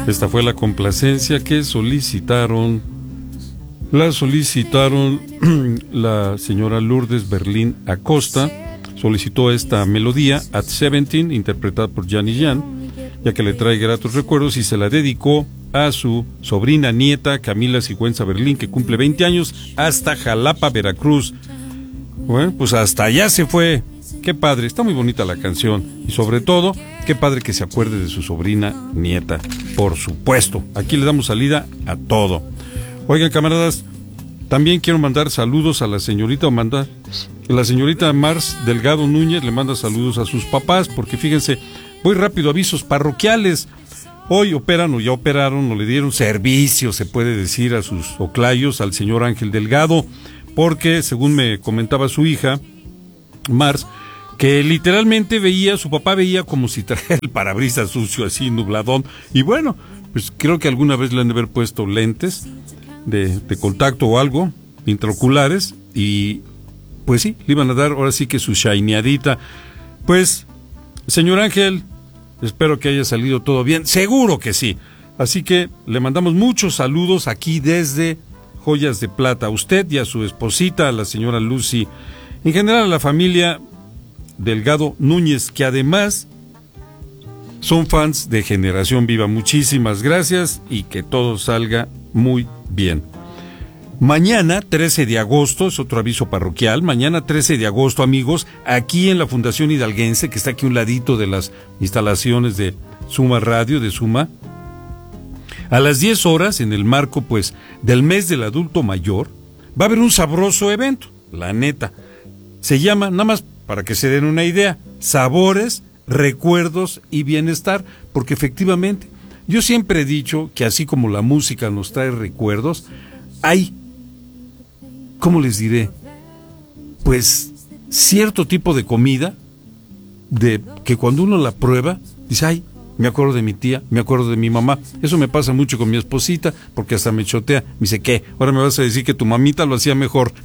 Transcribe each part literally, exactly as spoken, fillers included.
Esta fue la complacencia que solicitaron, la solicitaron la señora Lourdes Berlín Acosta. Solicitó esta melodía, At Seventeen, interpretada por Gianni Jan, ya que le trae gratos recuerdos, y se la dedicó a su sobrina nieta Camila Sigüenza Berlín, que cumple veinte años, hasta Jalapa, Veracruz. Bueno, pues hasta allá se fue. Qué padre, está muy bonita la canción, y sobre todo, qué padre que se acuerde de su sobrina nieta, por supuesto. Aquí le damos salida a todo. Oigan, camaradas, también quiero mandar saludos a la señorita, o mandar, la señorita Mars Delgado Núñez le manda saludos a sus papás, porque fíjense, voy rápido, avisos parroquiales. Hoy operan, o ya operaron, o le dieron servicio, se puede decir, a sus oclayos, al señor Ángel Delgado, porque, según me comentaba su hija, Mars, que literalmente veía, su papá veía como si trajera el parabrisas sucio, así nubladón, y bueno, pues creo que alguna vez le han de haber puesto lentes de, de contacto o algo, intraoculares, y pues sí, le iban a dar ahora sí que su shineadita. Pues, señor Ángel, espero que haya salido todo bien, seguro que sí, así que le mandamos muchos saludos aquí desde Joyas de Plata, a usted y a su esposita, a la señora Lucy, en general a la familia Delgado Núñez, que además son fans de Generación Viva. Muchísimas gracias y que todo salga muy bien. Mañana, trece de agosto, es otro aviso parroquial, mañana trece de agosto, amigos, aquí en la Fundación Hidalguense, que está aquí a un ladito de las instalaciones de Suma Radio, de Suma, a las diez horas, en el marco, pues, del mes del adulto mayor, va a haber un sabroso evento, la neta. Se llama, nada más para que se den una idea, Sabores, Recuerdos y Bienestar, porque efectivamente, yo siempre he dicho que así como la música nos trae recuerdos, hay, ¿cómo les diré? Pues cierto tipo de comida, de que cuando uno la prueba, dice, ay, me acuerdo de mi tía, me acuerdo de mi mamá. Eso me pasa mucho con mi esposita, porque hasta me chotea, me dice, ¿qué? Ahora me vas a decir que tu mamita lo hacía mejor.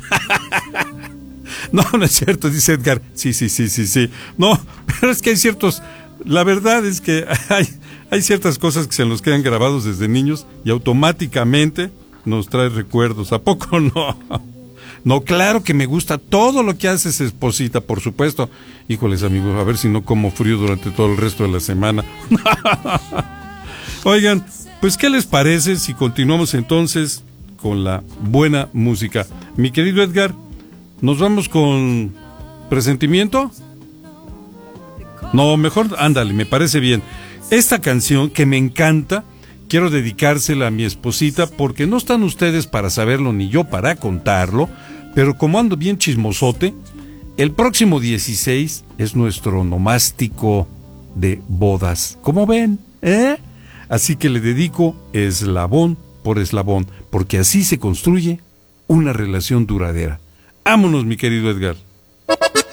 No, no es cierto, dice Edgar. Sí, sí, sí, sí, sí. No, pero es que hay ciertos, la verdad es que hay, hay ciertas cosas que se nos quedan grabados desde niños y automáticamente nos trae recuerdos. ¿A poco no? No, claro que me gusta todo lo que haces, esposita, por supuesto. Híjoles, amigos, a ver si no como frío durante todo el resto de la semana. Oigan, pues, ¿qué les parece si continuamos entonces con la buena música? Mi querido Edgar, ¿nos vamos con presentimiento? No, mejor, ándale, me parece bien. Esta canción que me encanta, quiero dedicársela a mi esposita, porque no están ustedes para saberlo ni yo para contarlo, pero como ando bien chismosote, el próximo dieciséis es nuestro onomástico de bodas. ¿Cómo ven? ¿Eh? Así que le dedico eslabón por eslabón, porque así se construye una relación duradera. Vámonos, mi querido Edgar.